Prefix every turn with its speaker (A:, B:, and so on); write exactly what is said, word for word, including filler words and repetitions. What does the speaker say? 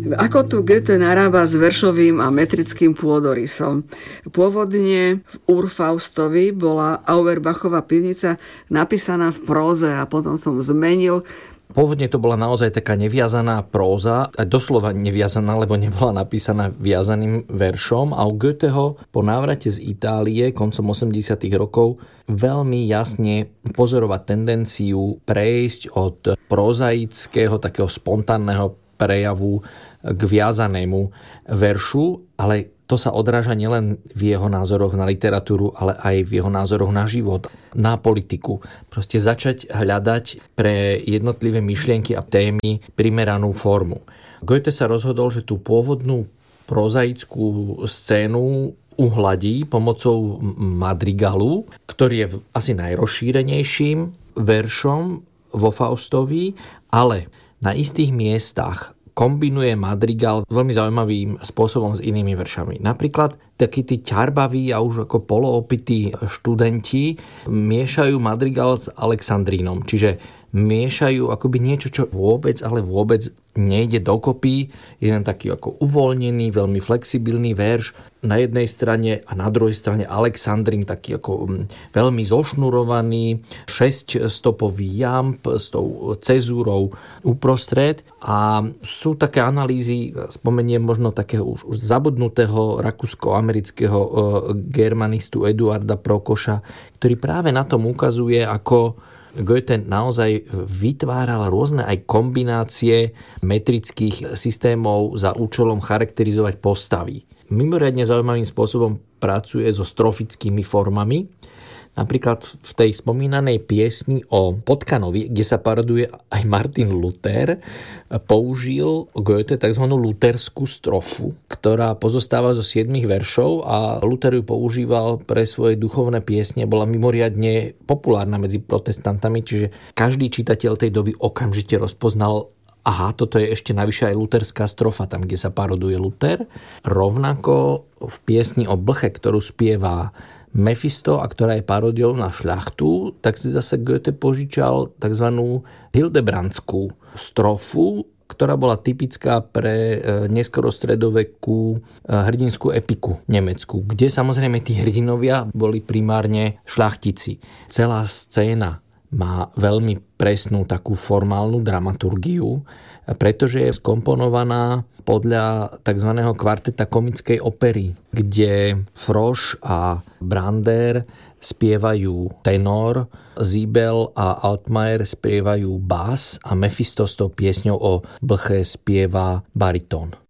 A: Ako tu Goethe narába s veršovým a metrickým pôdorysom? Pôvodne v Urfaustovi bola Auerbachova pivnica napísaná v próze a potom som zmenil.
B: Pôvodne to bola naozaj taká neviazaná próza, doslova neviazaná, lebo nebola napísaná viazaným veršom, a u Goetheho po návrate z Itálie koncom osemdesiatych rokov veľmi jasne pozorovať tendenciu prejsť od prozaického, takého spontánneho prejavu k viazanému veršu, ale to sa odráža nielen v jeho názoroch na literatúru, ale aj v jeho názoroch na život, na politiku. Proste začať hľadať pre jednotlivé myšlienky a témy primeranú formu. Goethe sa rozhodol, že tú pôvodnú prozaickú scénu uhladí pomocou madrigalu, ktorý je asi najrozšírenejším veršom vo Faustovi, ale na istých miestach kombinuje madrigal veľmi zaujímavým spôsobom s inými veršami. Napríklad takí tí ťarbaví a už ako poloopití študenti miešajú madrigal s alexandrínom. Čiže miešajú akoby niečo, čo vôbec, ale vôbec nejde dokopy. Jeden taký ako uvoľnený, veľmi flexibilný verš na jednej strane a na druhej strane alexandrín, taký ako veľmi zošnurovaný, šesťstopový jamb s tou cezúrou uprostred. A sú také analýzy, spomeniem možno takého už, už zabudnutého rakúsko-amerického e, germanistu Eduarda Prokoša, ktorý práve na tom ukazuje, ako Goethe naozaj vytváral rôzne aj kombinácie metrických systémov za účelom charakterizovať postavy. Mimoriadne zaujímavým spôsobom pracuje so strofickými formami. Napríklad v tej spomínanej piesni o Potkanovi, kde sa paroduje aj Martin Luther, použil Goethe tzv. Lutherskú strofu, ktorá pozostáva zo siedmich veršov a Luther ju používal pre svoje duchovné piesne, bola mimoriadne populárna medzi protestantami, čiže každý čitateľ tej doby okamžite rozpoznal: aha, toto je ešte navyše aj luterská strofa, tam, kde sa paroduje Luther. Rovnako v piesni o Blche, ktorú spieva Mephisto a ktorá je paródiou na šľachtu, tak si zase Goethe požičal tzv. Hildebrandskú strofu, ktorá bola typická pre neskoro stredovekú hrdinskú epiku nemeckú, kde samozrejme tí hrdinovia boli primárne šľachtici. Celá scéna má veľmi presnú takú formálnu dramaturgiu, pretože je skomponovaná podľa tzv. Kvarteta komickej opery, kde Frosch a Brander spievajú tenor, Zibel a Altmaier spievajú bas a Mephisto s tou piesňou o Blche spieva baritón.